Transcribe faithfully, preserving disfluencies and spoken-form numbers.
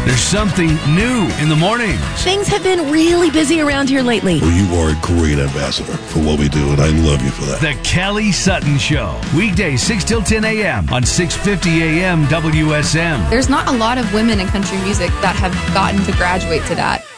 There's something new in the mornings. Things have been really busy around here lately. Well, you are a great ambassador for what we do, and I love you for that. The Kelly Sutton Show. Weekdays six till ten a.m. on six fifty a.m. W S M. There's not a lot of women in country music that have gotten to graduate to that.